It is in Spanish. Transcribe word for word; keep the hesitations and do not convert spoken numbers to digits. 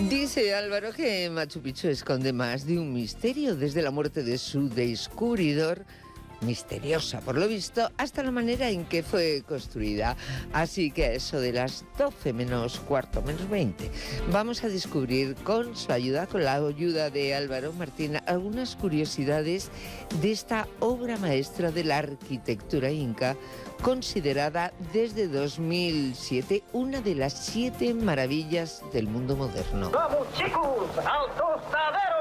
Dice Álvaro que Machu Picchu esconde más de un misterio, desde la muerte de su descubridor, misteriosa por lo visto, hasta la manera en que fue construida. Así que a eso de las doce menos cuarto, menos veinte, vamos a descubrir con su ayuda, con la ayuda de Álvaro Martín, algunas curiosidades de esta obra maestra de la arquitectura inca, considerada desde dos mil siete una de las siete maravillas del mundo moderno. ¡Vamos, chicos! ¡Al tostadero!